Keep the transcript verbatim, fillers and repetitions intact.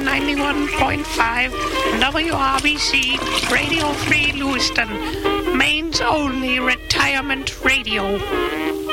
ninety-one point five W R B C Radio Free Lewiston, Maine's only retirement radio.